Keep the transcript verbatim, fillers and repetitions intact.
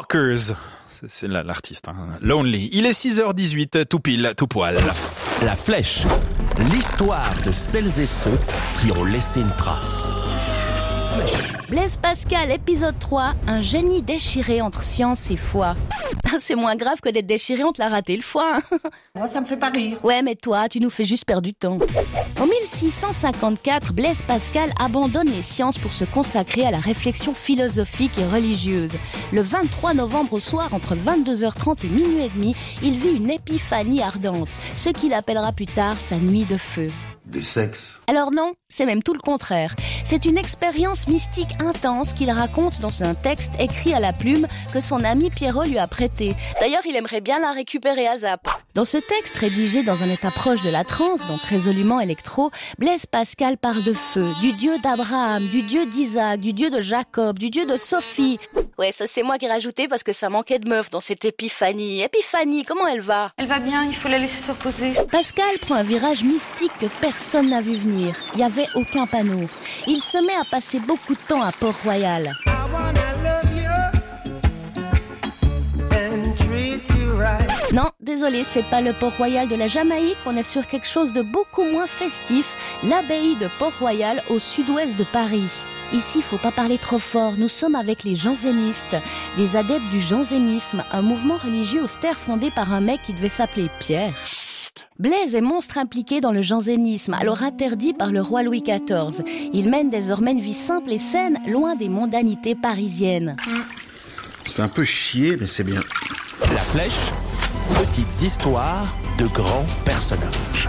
Walkers. C'est, c'est là l'artiste, hein. Lonely. Il est six heures dix-huit, tout pile, tout poil. La Flèche. L'histoire de celles et ceux qui ont laissé une trace. Flèche. Blaise Pascal, épisode trois, un génie déchiré entre science et foi. C'est moins grave que d'être déchiré, on te l'a raté le foie. Hein. Moi, ça me fait pas rire. Ouais, mais toi, tu nous fais juste perdre du temps. En mille six cent cinquante-quatre, Blaise Pascal abandonne les sciences pour se consacrer à la réflexion philosophique et religieuse. Le vingt-trois novembre au soir, entre vingt-deux heures trente et minuit et demi, il vit une épiphanie ardente, ce qu'il appellera plus tard sa nuit de feu. Du sexe. Alors non, c'est même tout le contraire. C'est une expérience mystique intense qu'il raconte dans un texte écrit à la plume que son ami Pierrot lui a prêté. D'ailleurs, il aimerait bien la récupérer à Zap. Dans ce texte, rédigé dans un état proche de la transe, donc résolument électro, Blaise Pascal parle de feu, du dieu d'Abraham, du dieu d'Isaac, du dieu de Jacob, du dieu de Sophie. Ouais, ça c'est moi qui ai rajouté parce que ça manquait de meuf dans cette épiphanie. Épiphanie, comment elle va ? Elle va bien, il faut la laisser se reposer. Pascal prend un virage mystique que personne n'a vu venir. Il n'y avait aucun panneau. Il se met à passer beaucoup de temps à Port-Royal. Non, désolé, c'est pas le Port-Royal de la Jamaïque, on est sur quelque chose de beaucoup moins festif, l'abbaye de Port-Royal au sud-ouest de Paris. Ici, faut pas parler trop fort, nous sommes avec les jansénistes, les adeptes du jansénisme, un mouvement religieux austère fondé par un mec qui devait s'appeler Pierre. Blaise est monstre impliqué dans le jansénisme, alors interdit par le roi Louis quatorze. Il mène désormais une vie simple et saine, loin des mondanités parisiennes. Ça fait un peu chier, mais c'est bien. La Flèche. Petites histoires de grands personnages.